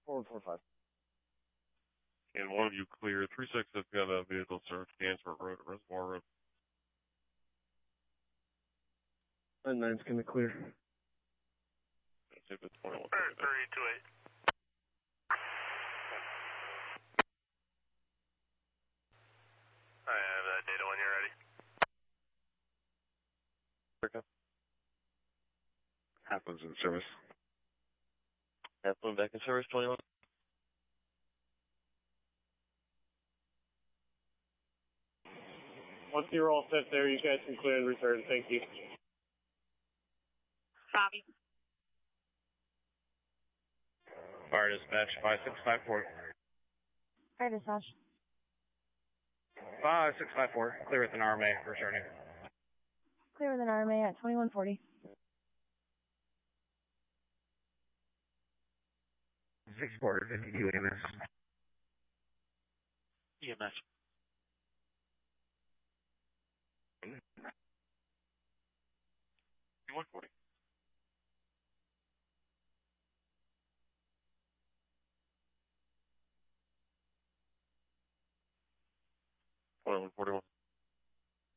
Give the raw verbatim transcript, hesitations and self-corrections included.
Forward four five. And one of you clear. three six has got a vehicle search, Gansevoort Road, Reservoir Road. nine nine's going to clear. Tip at twenty-one. three two eight. I have that data when you're ready. Okay. Halfland's in service. Halfland back in service, twenty-one. Once you're all set there, you guys can clear and return. Thank you. Bobby. Fire dispatch, five six five four. Fire dispatch. five six five four, clear with an R M A, returning. Clear with an R M A at twenty-one forty. six four fifty-two E M S. E M S. one forty. twenty-one forty-one.